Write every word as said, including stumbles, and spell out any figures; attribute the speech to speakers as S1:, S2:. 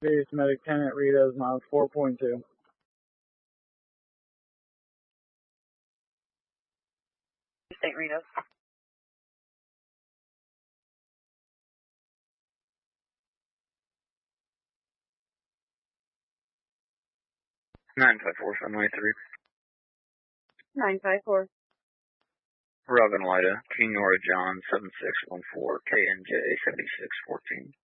S1: Base Medic Tenant Ritos, miles four point two.
S2: Saint Ritos.
S3: nine five four, Sunway three.
S2: nine five four.
S3: Robin Lida, King Nora John, seven six one four, K N J seventy-six fourteen.